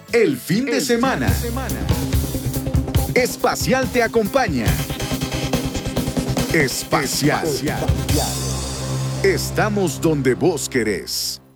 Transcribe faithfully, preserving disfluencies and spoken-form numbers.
el fin de semana. Espacial te acompaña. Espacial. Estamos donde vos querés.